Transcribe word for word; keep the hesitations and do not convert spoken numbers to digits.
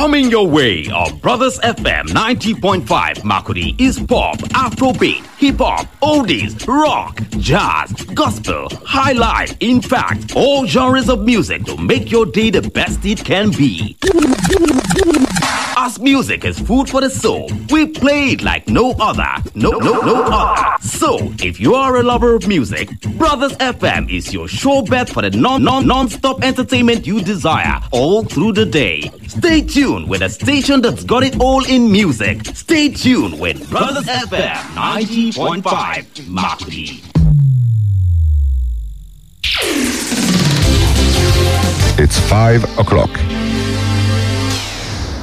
Coming your way on Brothers F M ninety point five Makudi is pop, Afrobeat, hip-hop, oldies, rock, jazz, gospel, high life. In fact, all genres of music to make your day the best it can be. As music is food for the soul, we play it like no other, no, no, no other. So, if you are a lover of music, Brothers F M is your sure bet for the non, non, non-stop entertainment you desire all through the day. Stay tuned with a station that's got it all in music. Stay tuned with Brothers F M ninety point five Makudi. It's five o'clock.